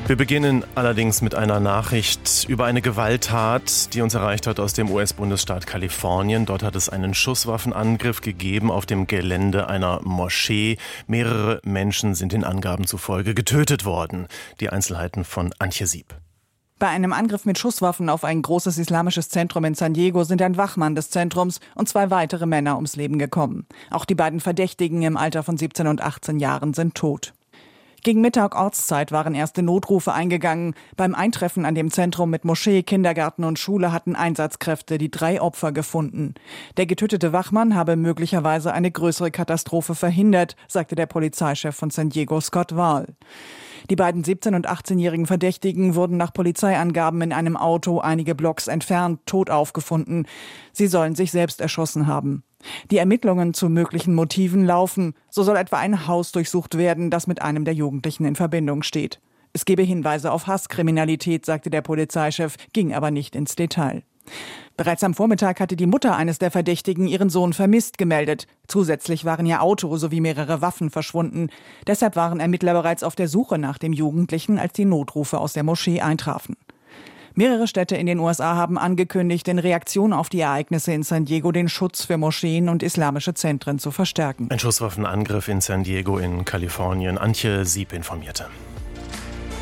Wir beginnen allerdings mit einer Nachricht über eine Gewalttat, die uns erreicht hat aus dem US-Bundesstaat Kalifornien. Dort hat es einen Schusswaffenangriff gegeben auf dem Gelände einer Moschee. Mehrere Menschen sind den Angaben zufolge getötet worden. Die Einzelheiten von Antje Sieb. Bei einem Angriff mit Schusswaffen auf ein großes islamisches Zentrum in San Diego sind ein Wachmann des Zentrums und 2 weitere Männer ums Leben gekommen. Auch die beiden Verdächtigen im Alter von 17 und 18 Jahren sind tot. Gegen Mittag Ortszeit waren erste Notrufe eingegangen. Beim Eintreffen an dem Zentrum mit Moschee, Kindergarten und Schule hatten Einsatzkräfte die 3 Opfer gefunden. Der getötete Wachmann habe möglicherweise eine größere Katastrophe verhindert, sagte der Polizeichef von San Diego, Scott Wahl. Die beiden 17- und 18-jährigen Verdächtigen wurden nach Polizeiangaben in einem Auto einige Blocks entfernt tot aufgefunden. Sie sollen sich selbst erschossen haben. Die Ermittlungen zu möglichen Motiven laufen. So soll etwa ein Haus durchsucht werden, das mit einem der Jugendlichen in Verbindung steht. Es gebe Hinweise auf Hasskriminalität, sagte der Polizeichef, ging aber nicht ins Detail. Bereits am Vormittag hatte die Mutter eines der Verdächtigen ihren Sohn vermisst gemeldet. Zusätzlich waren ihr Auto sowie mehrere Waffen verschwunden. Deshalb waren Ermittler bereits auf der Suche nach dem Jugendlichen, als die Notrufe aus der Moschee eintrafen. Mehrere Städte in den USA haben angekündigt, in Reaktion auf die Ereignisse in San Diego den Schutz für Moscheen und islamische Zentren zu verstärken. Ein Schusswaffenangriff in San Diego in Kalifornien. Antje Sieb informierte.